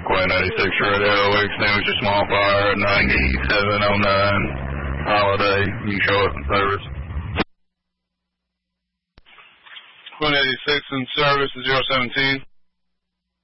Queen 86 Radio, extinguish a small fire at 9709 Holiday. You show up in service. Queen 86 in service, 017.